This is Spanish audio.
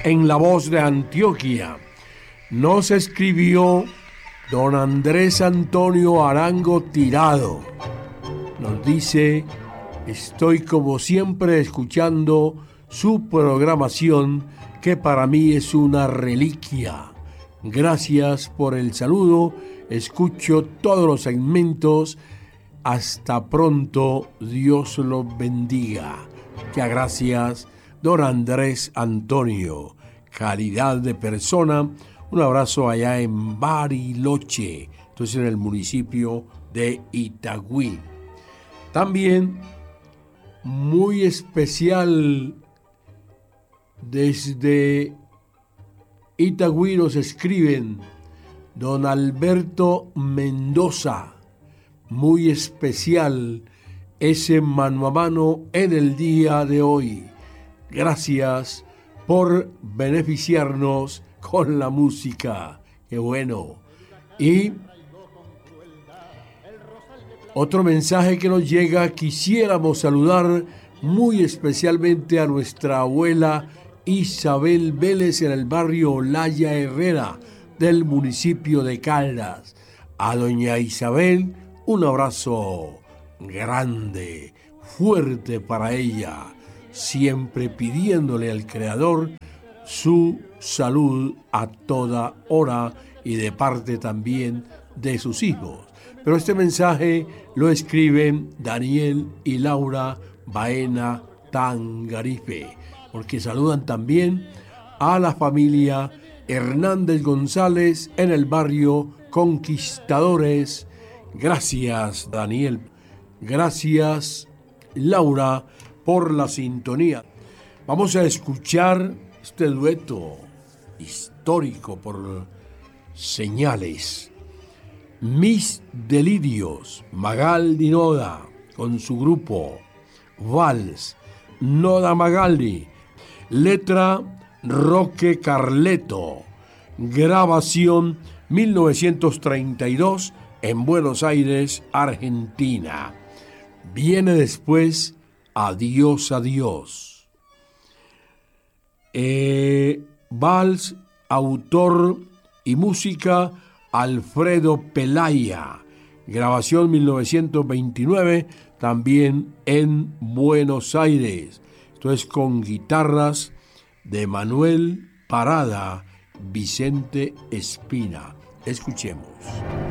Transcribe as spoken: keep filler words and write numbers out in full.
en La Voz de Antioquia. Nos escribió don Andrés Antonio Arango Tirado. Nos dice: estoy como siempre escuchando su programación, que para mí es una reliquia. Gracias por el saludo, escucho todos los segmentos. Hasta pronto, Dios los bendiga. Muchas gracias, don Andrés Antonio. Calidad de persona. Un abrazo allá en Bariloche, entonces en el municipio de Itagüí. También muy especial desde Itagüí nos escriben don Alberto Mendoza. Muy especial ese mano a mano en el día de hoy. Gracias por beneficiarnos con la música. Qué bueno. Y otro mensaje que nos llega: quisiéramos saludar muy especialmente a nuestra abuela Isabel Vélez en el barrio Olaya Herrera del municipio de Caldas. A doña Isabel, un abrazo grande, fuerte para ella, siempre pidiéndole al Creador su salud a toda hora y de parte también de sus hijos. Pero este mensaje lo escriben Daniel y Laura Baena Tangarife, porque saludan también a la familia Hernández González en el barrio Conquistadores. Gracias, Daniel. Gracias, Laura, por la sintonía. Vamos a escuchar este dueto histórico por señales. Mis delirios, Magaldi Noda con su grupo Vals, Noda Magaldi, letra Roque Carleto, grabación mil novecientos treinta y dos en Buenos Aires, Argentina. Viene después Adiós, adiós. Eh, Vals, autor y música Alfredo Pelaya, grabación mil novecientos veintinueve, también en Buenos Aires. Esto es con guitarras de Manuel Parada, Vicente Espina. Escuchemos.